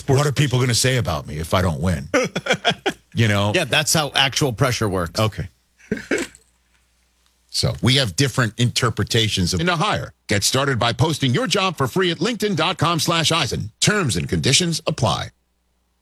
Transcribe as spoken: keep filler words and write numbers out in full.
sports. What are people going to say about me if I don't win? You know? Yeah, that's how actual pressure works. Okay. So we have different interpretations of to hire. Get started by posting your job for free at linkedin.com slash Eisen. Terms and conditions apply.